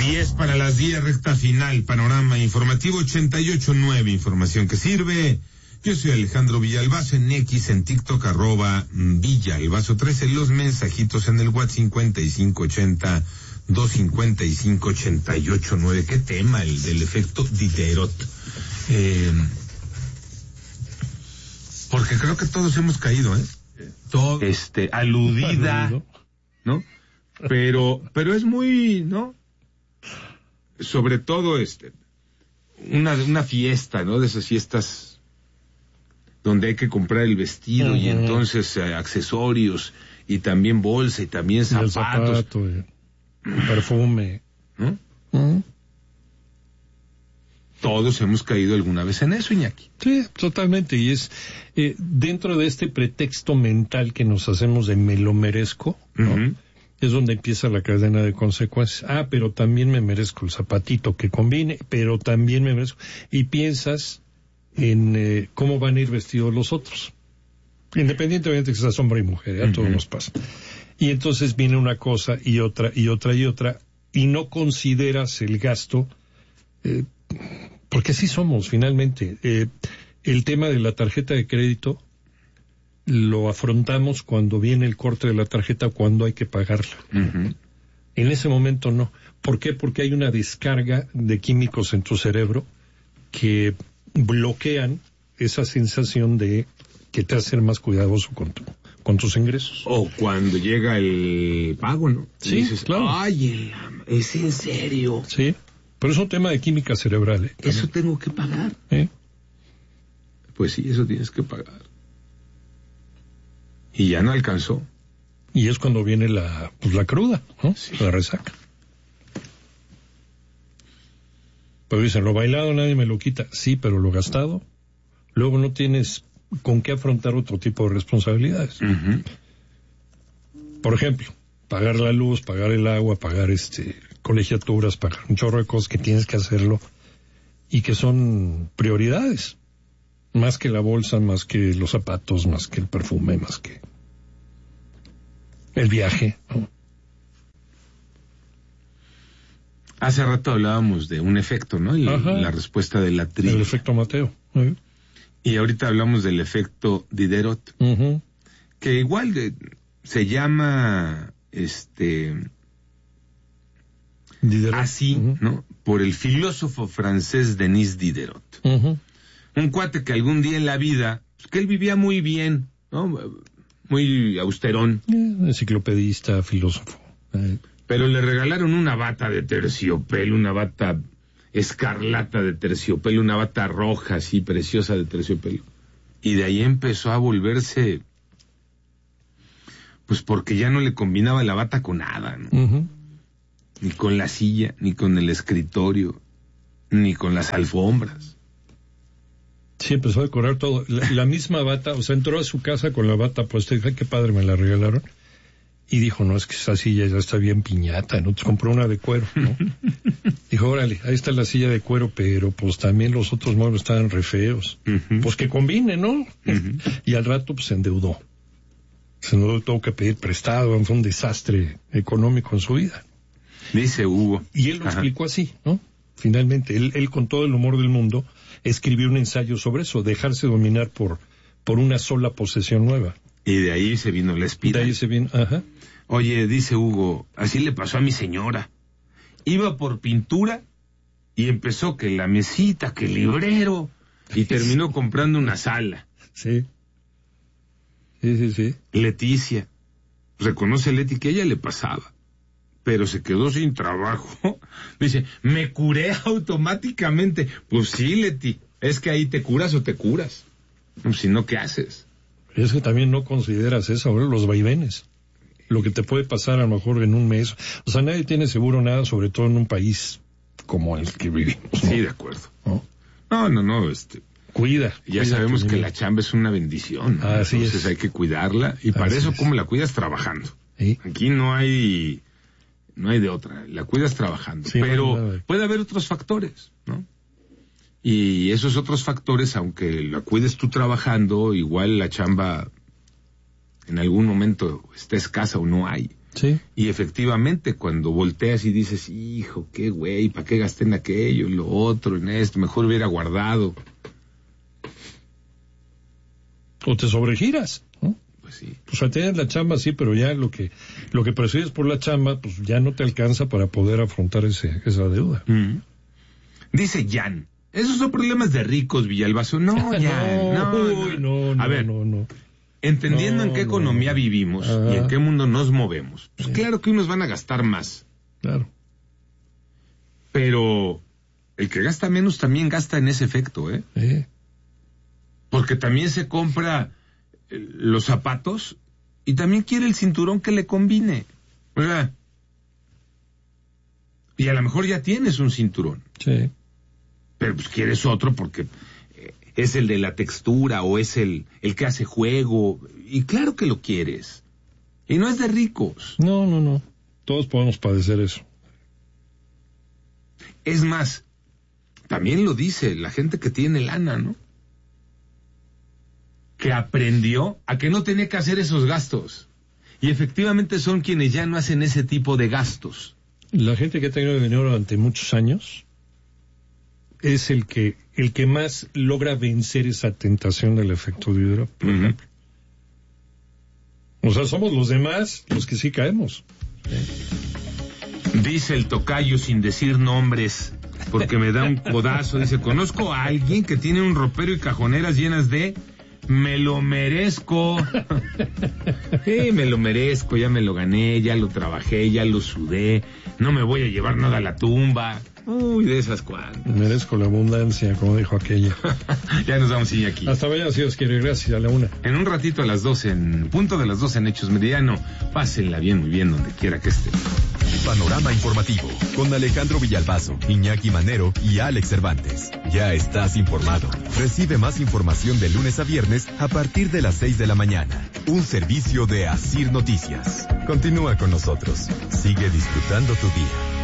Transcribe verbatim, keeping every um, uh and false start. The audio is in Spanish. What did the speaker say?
diez para las diez, recta final, panorama informativo ochenta y ocho punto nueve, información que sirve. Yo soy Alejandro Villalbazo, en X, en TikTok, arroba Villalbazo trece, los mensajitos en el WhatsApp cincuenta y cinco ochenta, doscientos cincuenta y cinco, ochenta y ocho nueve. ¿Qué tema? El del efecto Diderot. Eh, porque creo que todos hemos caído, ¿eh? Todo, este, aludida, ¿no? Pero, pero es muy, ¿no? Sobre todo, este, una, una fiesta, ¿no? De esas fiestas donde hay que comprar el vestido uh-huh. y entonces eh, accesorios y también bolsa y también zapatos. Y el zapato, y el perfume. ¿No? Uh-huh. Todos hemos caído alguna vez en eso, Iñaki. Sí, totalmente. Y es eh, dentro de este pretexto mental que nos hacemos de me lo merezco, ¿no? Uh-huh. Es donde empieza la cadena de consecuencias. Ah, pero también me merezco el zapatito que combine, pero también me merezco. Y piensas en eh, cómo van a ir vestidos los otros. Independientemente de que seas hombre y mujer, a uh-huh. todos nos pasa. Y entonces viene una cosa y otra y otra y otra, y no consideras el gasto, eh, porque así somos finalmente. Eh, el tema de la tarjeta de crédito lo afrontamos cuando viene el corte de la tarjeta, cuando hay que pagarla. Uh-huh. En ese momento no. ¿Por qué? Porque hay una descarga de químicos en tu cerebro que bloquean esa sensación de que te hace ser más cuidadoso con tu, con tus ingresos. O cuando llega el pago, ¿no? Sí, dices, claro. Ay, ¿es en serio? Sí, pero es un tema de química cerebral, ¿eh? ¿Eso tengo que pagar? ¿Eh? Pues sí, eso tienes que pagar. Y ya no alcanzó. Y es cuando viene la, pues la cruda, ¿no? Sí. La resaca. Pero dicen, lo bailado nadie me lo quita. Sí, pero lo gastado, luego no tienes con qué afrontar otro tipo de responsabilidades. Uh-huh. Por ejemplo, pagar la luz, pagar el agua, pagar este colegiaturas, pagar un chorro de cosas que tienes que hacerlo y que son prioridades. Más que la bolsa, más que los zapatos, más que el perfume, más que el viaje, ¿no? Hace rato hablábamos de un efecto, ¿no? La, la respuesta de la trivia. El efecto Mateo. Uh-huh. Y ahorita hablamos del efecto Diderot, uh-huh. que igual de, se llama, este, Diderot. así, uh-huh. ¿no? Por el filósofo francés Denis Diderot. Uh-huh. Un cuate que algún día en la vida, pues, que él vivía muy bien, ¿no? Muy austerón. Eh, enciclopedista, filósofo. Eh. Pero le regalaron una bata de terciopelo, una bata escarlata de terciopelo, una bata roja así, preciosa de terciopelo. Y de ahí empezó a volverse, pues porque ya no le combinaba la bata con nada, ¿no? Uh-huh. Ni con la silla, ni con el escritorio, ni con las alfombras. Sí, empezó a decorar todo. La, la misma bata, o sea, entró a su casa con la bata puesta y dijo, ay, qué padre, me la regalaron. Y dijo, no, es que esa silla ya está bien piñata, ¿no? Te compró una de cuero, ¿no? Dijo, órale, ahí está la silla de cuero, pero pues también los otros muebles estaban re feos. Uh-huh. Pues que combine, ¿no? Uh-huh. Y al rato, pues se endeudó. Se endeudó, tuvo que pedir prestado, fue un desastre económico en su vida. Dice Hugo. Y él lo Ajá. explicó así, ¿no? Finalmente, él, él con todo el humor del mundo escribió un ensayo sobre eso, dejarse dominar por, por una sola posesión nueva. Y de ahí se vino la espiral. De ahí se vino, ajá. Oye, dice Hugo, así le pasó a mi señora. Iba por pintura y empezó que la mesita, que el librero, y terminó comprando una sala. Sí. Sí, sí, sí. Leticia. Reconoce Leti que a ella le pasaba, pero se quedó sin trabajo. Dice, me curé automáticamente. Pues sí, Leti, es que ahí te curas o te curas. No, si no, ¿qué haces? Es que también no consideras eso, ahora los vaivenes. Lo que te puede pasar a lo mejor en un mes. O sea, nadie tiene seguro nada, sobre todo en un país como el que vivimos, ¿no? Sí, de acuerdo. ¿No? No, no, no, este... Cuida. Ya cuida sabemos que la chamba es una bendición, ¿no? Así Entonces es. hay que cuidarla. Y para Así eso, es. ¿cómo la cuidas? Trabajando. ¿Sí? Aquí no hay... No hay de otra. La cuidas trabajando. Sí, pero no, no, no. puede haber otros factores, ¿no? Y esos otros factores, aunque la cuides tú trabajando, igual la chamba en algún momento está escasa o no hay. Sí. Y efectivamente, cuando volteas y dices, hijo, qué güey, ¿para qué gasté en aquello, en lo otro, en esto? Mejor hubiera guardado. O te sobregiras, ¿no? Pues sí. O sea, tienes la chamba, sí, pero ya lo que lo que percibes por la chamba, pues ya no te alcanza para poder afrontar ese, esa deuda. Mm. Dice Jan, esos son problemas de ricos, Villalbazo. No, Jan, no, no, uy, no, no, A ver, no, no. entendiendo No, en qué no, economía no. vivimos Ajá. y en qué mundo nos movemos, pues Sí. claro que unos van a gastar más. Claro. Pero el que gasta menos también gasta en ese efecto, ¿eh? Eh. Porque también se compra eh, los zapatos y también quiere el cinturón que le combine, ¿verdad? Y a lo mejor ya tienes un cinturón, Sí. pero pues quieres otro porque eh, es el de la textura o es el, el que hace juego. Y claro que lo quieres. Y no es de ricos. No, no, no. Todos podemos padecer eso. Es más, también lo dice la gente que tiene lana, ¿no? Que aprendió a que no tenía que hacer esos gastos. Y efectivamente son quienes ya no hacen ese tipo de gastos. La gente que ha tenido dinero durante muchos años es el que el que más logra vencer esa tentación del efecto dinero, por Ujú. ejemplo. O sea, somos los demás los que sí caemos. Dice el tocayo sin decir nombres, porque me da un codazo. Dice, conozco a alguien que tiene un ropero y cajoneras llenas de me lo merezco. Sí, me lo merezco, ya me lo gané, ya lo trabajé, ya lo sudé, no me voy a llevar nada a la tumba. Uy, de esas cuantas. Merezco la abundancia, como dijo aquella. Ya nos vamos a ir aquí. Hasta mañana, si Dios quiere. Gracias, a la una. En un ratito a las doce, en punto de las doce en Hechos Meridiano. Pásenla bien, muy bien, donde quiera que esté. Panorama informativo con Alejandro Villalbazo, Iñaki Manero y Alex Cervantes. Ya estás informado. Recibe más información de lunes a viernes a partir de las seis de la mañana. Un servicio de Asir Noticias. Continúa con nosotros. Sigue disfrutando tu día.